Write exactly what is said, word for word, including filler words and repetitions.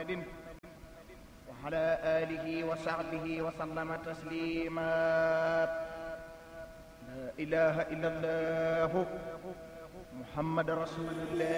وعلى آله وصحبه وسلم تسليما لا إله إلا الله محمد رسول الله